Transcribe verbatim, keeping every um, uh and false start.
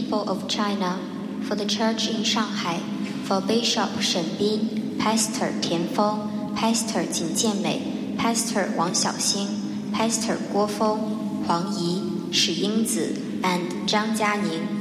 people of China, for the Church in Shanghai, for Bishop Shen Bin, Pastor Tian Feng, Pastor Jin Jianmei, Pastor Wang Xiaoxing, Pastor Guo Feng, Huang Yi, Shi Yingzi, and Zhang Jianing.